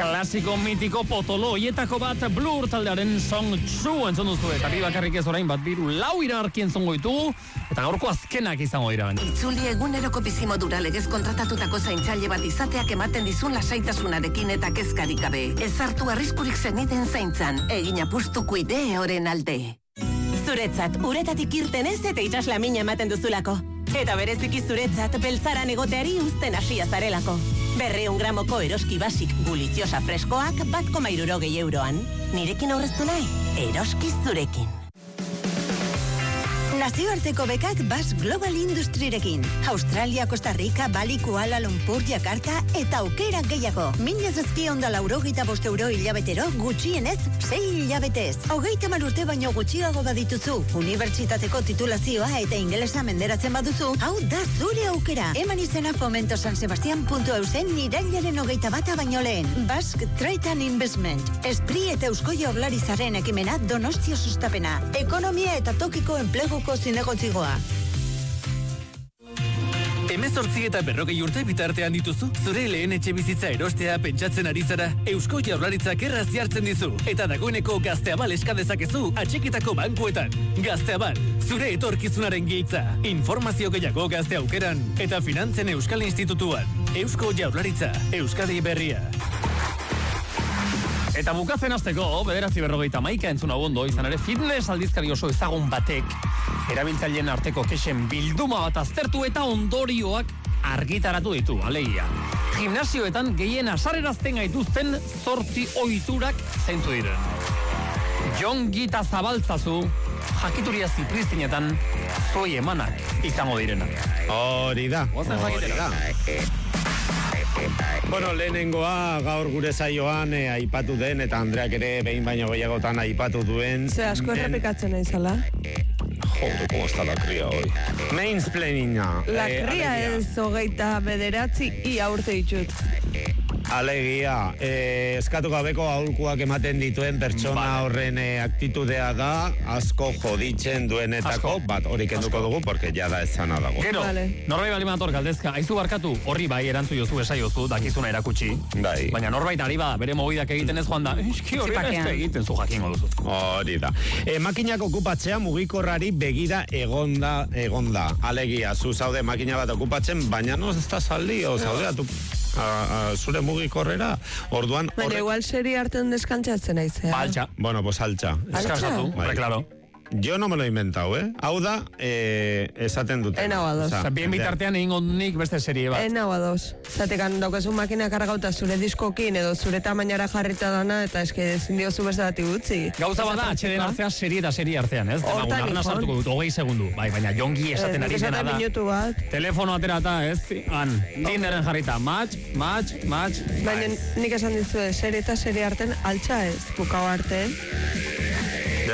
Klasiko mitiko potolo hietako bat Blur taldearen Song 2 entzun duzu eta bi bakarrik ez orain bat biru lau iragarki entzungo ditugu eta gaurko azkenak izango dira. Itzuli eguneroko bizimodura legez kontratatutako zaintzaile bat izateak ematen dizun lasaitasunarekin eta kezkarik gabe. Ez hartu arriskurik zeniden zaintzan, egin apustu Kuidea oren alde. Zuretzat, uretatik irtenez eta itsasla mina ematen duzulako. Eta bereziki zuretzat, beltzaran egoteari uzten hasia zarelako. 200 gramoko eroski basik guliziosa freskoak 1,60 euroan. Nirekin aurreztu nahi, eroski zurekin. Nazioarteko bekak Bas Global Industrirekin. Australia, Costa Rica, Bali, Kuala Lumpur, Jakarta eta aukerak gehiago. 1,785 euro hilabetero, gutxienez 6 hilabetez. 30 urte baino gutxiago badituzu. Unibertsitateko titulazioa eta ingelesa menderatzen baduzu, hau da zure aukera. Eman izena fomentosansebastian.eusen irailaren 21 baino lehen. Basque Trade and Investment. Esprit eta Eusko Jaurlaritzaren ekimena Donostia sustapena. Ekonomia eta tokiko enpleguko zinegotzigoa. 18 eta 40 urte bitartean dituzu, zure lehen etxe bizitza erostea pentsatzen ari zara, Eusko Jaurlaritzak erraz jartzen dizu, eta dagoeneko Gazteabal eska dezakezu atxikitako bankuetan. Gazteabal, zure etorkizunaren giltza. Informazio gehiago Gazte Aukeran eta Finantzen Euskal Institutuan. Eusko Jaurlaritza, Euskadi berria. Eta bukatzen hasteko, 9:41 entzuna ondo, izan ere fitness aldizkari oso ezagun batek erabiltzaileen arteko kexen bilduma bat aztertu eta ondorioak argitaratu ditu, alegia. Gimnasioetan gehien asarerazten gaituzten 8 ohiturak zeintzu diren. Jongita zabaltzazu, jakituria zipristinetan zoi emanak izango direnak. Hori da. Bueno, lehenengoa gaur gure saioan aipatu den eta Andreak ere behin baino gehiagotan aipatu duen. Ze asko errepikatzen naizala. Joder, ¿cómo está la cría hoy? Mansplaininga. La cría ez 29 ia urte ditut. Alegia, eskatu gabeko aholkuak ematen dituen pertsona horren aktitudea da asko joditzen duenetako, bat hori kenduko dugu, porque ya da esana dago. Gero, norbait bali mator galdezka, aizu barkatu, horri bai erantzu jozu, esaiozu, dakizuna erakutsi. Bai. Baina norbait ari bada, bere mobidak egiten ez joan da, eski hori egiten zu jakingo duzu. Hori da. Makinak okupatzea mugikorrari begira egonda. Alegia, zu zaude makina bat okupatzen, baina no ez da saldi, o zaude zure mugikorrera, orduan... Baina igual seri artean deskantzatzen naizea. Altxa. Bueno, pues altxa. Descansatu, claro. Yo no me lo he inventado, Hau da, esaten dute. Enau ados. Bien bitartean egingo nik beste serie bat. Enau ados. Zatekan daukazu makina kargauta zure diskokin edo zure tamainara jarrita dana eta eske ezin diozu beste bati gutxi. Gauza bada, atxeden artea serie eta serie artean, ez? Hortan Arna sartuko dut, 20 segundu. Bai, baina jongi esaten ari dena da. Minutu bat. Telefono aterata, ez? Tinderen jarrita, match. Baina nik esan dizu, serie eta serie artean altxa ez, bukau arte. Ja.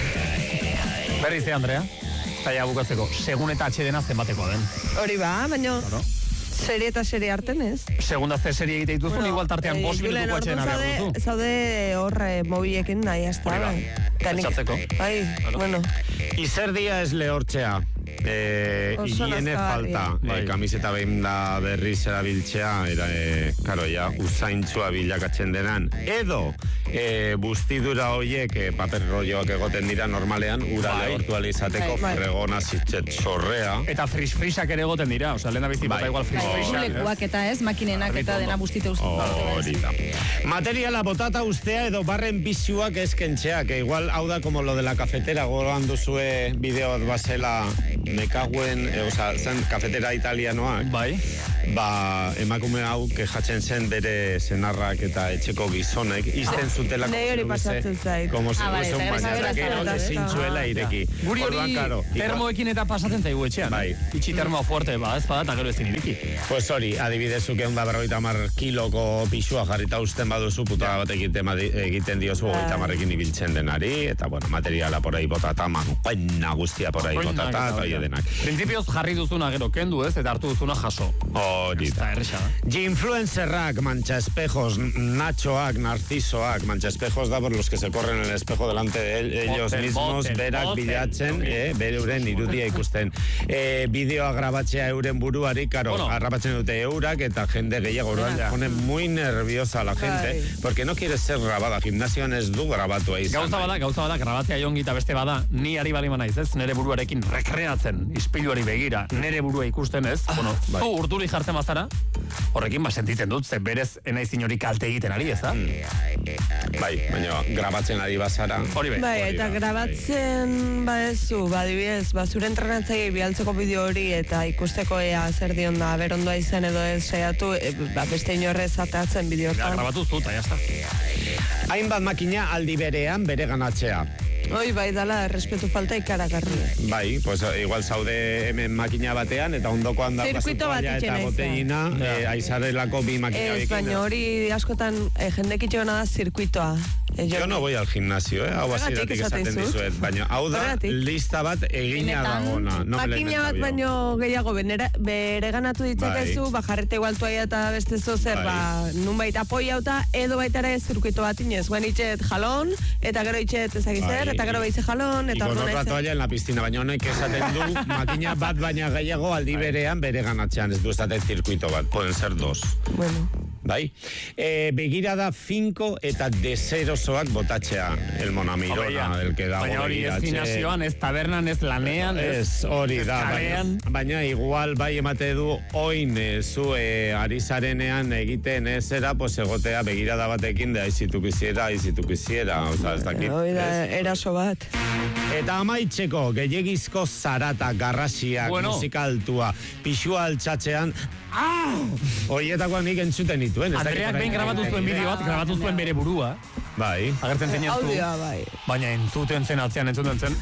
Berriz Andrea, eta bukatzeko, segun eta atxedena zenbatekoa den. Hori ba, baina serie eta serie arten ez. Segunda ze serie egite dituzun, igual tartean 5 minutuko atxedena behar duzu. Zaude horre mobilekin nahi, hasta. Hori ba, pentsatzeko. Ai, bueno. Izerdia ez lehortzea. Higiene falta. Kamiseta behin da berriz erabiltzea, karo, ja, usaintzua bilakatzen denan. Edo, bustidura horiek paper rolloak egoten dira normalean, ura lehortu alizateko fregona zitzet sorrea. Eta frisak ere egoten dira, oza, lehena bizi bata igual frisak. Lekuak eta ez, makinenak eta dena bustite uste. Hori da. Materiala botata ustea edo barren bisuak eskentzea, que igual hau da como lo de la cafetera, gogoan duzue bideo bat bazela mekaguen, zen kafetera italianoak. Bai. Emakume hau kejatzen zen bere senarrak eta etxeko gizonek izten zutela nei hori pasatzen zait. Como si fuese un bañata, gero ezintzuela ireki. Guri hori termoekin eta pasatzen zaigu etxean. Bai. Itxi termo fuerte, ez bada, eta gero ezin ireki. Pues hori, adibidezuk 150 kiloko pisua jarrita usten baduzu, puta bat egiten diozu 30ekin ibiltzen denari, eta bueno, materiala por ahí botata, guztia por ahí botata, eta hori denak. Printzipioz jarri duzuna gero kendu ez, eta hartu duzuna jaso. Hori da. Ginfluencerrak, manchaespejos, nachoak, narcisoak, manchaespejos da por los que se corren en el espejo delante de ellos mismos, berak bilatzen, beuren irudia ikusten. Bideoa grabatzea euren buruari, karo, grabatzen dute eurak, eta jende gehiago, pone muy nerviosa la gente, porque no quiere ser grabada, gimnasioan ez du grabatu izan. Gauza bada, grabatzea jongi eta beste bada, ni ari bali manaiz, ez, nere buruarekin rekreatzen, ispiluari begira, nere burua ikusten ez, zu urduri jartzen bazara, horrekin sentitzen dut, ze berez enaiz inori kalte egiten ari, ez da? Bai, baina grabatzen ari bazara. Hori be. Bai, eta grabatzen badezu, badibidez, zure entrenatzaile bialtzeko bideo hori eta ikusteko ea zer dion da, berondoa izan edo ez saiatu, beste inorrez atatzen bideo hortan. Grabatu zuta, jazta. Hainbat makina aldi berean bere ganatzea. Oi, bai, dala, respetu falta ikaragarri. Bai, pues igual zaude hemen makina batean, eta ondokoan da zirkuito bat itxena eta boteina, aizarelako bi makina ez, baina hori askotan jendekitxo da zirkuitoa. Yo no voy al gimnasio, hau hasieratik esaten dizuet, baina hau da lista bat egina dagona. Makina bat baino gehiago bere ganatu ditzakezu, jarrete igualtuaia eta beste zozer, nunbait apoiauta, edo baita ere zirkuito bat inez. Guen itxet jalon, eta gero itxet ezagizer, eta gero beize jalon, eta orduan ez. Toalla en la piscina, baina honek esaten du, makina bat baina gehiago aldi berean bere ganatzean, ez du esaten zirkuito bat, pueden ser dos. Bueno. Bai? Begirada finko eta deserosoak botatzea el monamirona, el que dago baina hori ez gimnasioan, ez tabernan, ez lanean, ez hori da, baina igual bai emate du oin zu ari zarenean egiten ezera, pues egotea begirada batekin de aizitu kisiera, oza, ez dakit. Hori da, eraso bat. Eta amaitzeko, gehiagizko zarata, garrasiak, musika altua, pixua altxatzean, horietakoa nik entzuten dituen. Andreak behin grabatu zuen bideo bat, grabatu zuen bere burua. Bai. Agertzen zen jaztu. Audioa, bai. Baina entzuten zen atzean, entzuten zen.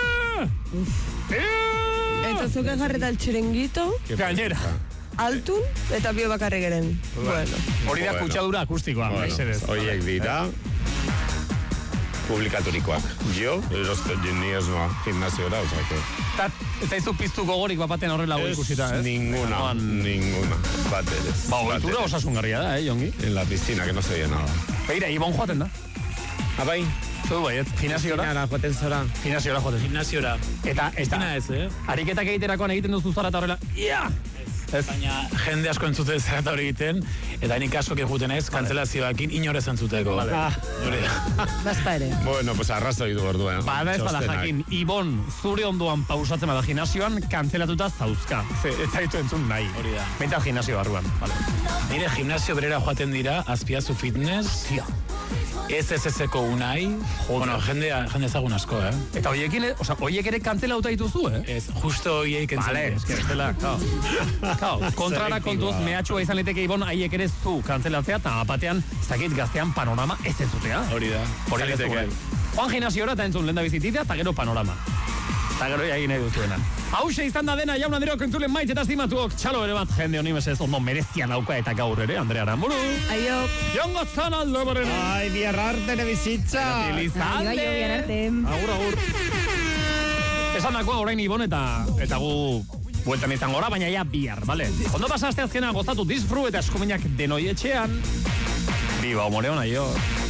Eta zuke jarreta el txiringito. Gainera. Altun, eta bio bakarri geren. Hori da kutsadura akustikoa. Horiek dira publikaturikoak. Jo, ni ez noa gimnasiora, osake. Eta izu piztu gogorik bapaten horrela ikusita, ez? Ninguna. Bat ere. Oitura osasungarria da, Jongi? En la piscina, que no se veía nada. Beira, Ibon joaten da. Abai? Zu bai, gimnasiora? Joaten zora. Gimnasiora joaten. Gimnasiora. Eta, ariketak egiterakoan egiten duzu zara eta horrela, baina jende asko entzute zerata hori egiten, eta nik asko kejuten ez, kantzelazioakin inorez entzuteko. Bazpa ere. Bueno, pues arrazoi du orduan. Bada ez bada jakin, Ibon, zure ondoan pausatzen bada gimnasioan, kantzelatuta zauzka. Ez zaitu entzun nahi. Hori da. Benta gimnasio barruan. Nire gimnasio berera joaten dira, Azpiazu Fitness, SSSko Unai, bueno, jende ezagun asko, Eta hoiek ere kantzelauta dituzu, Ez, justo hoiek entzun. Vale, eske bestela, kontrara kontuz, mehatxua izan liteke Ibon, haiek ere zu kantzelatzea, eta batean, zakit gaztean panorama ez entzutea. Hori da. Hori da. Joan gimnasiora eta entzun lehen da bizititea, eta gero panorama. Eta gero egin nahi duzuena. Hauxe izan da dena, jaun Andreok entzulen maite eta estimatuok, txalo ere bat jende honi mesez, ondo merezian dauka eta gaur ere, Andrea Aramburu. Aio. Jongo zan aldo baren. Ai, biarrarte ne bizitza. Aio, biararte. Agur. Esan dakoa orain Ibon eta gu bueltan izan gora, baina ja bihar, bale? Ondo pasaste azkena gozatu disfru eta eskuminak denoi etxean. Biba, humore hona, jo.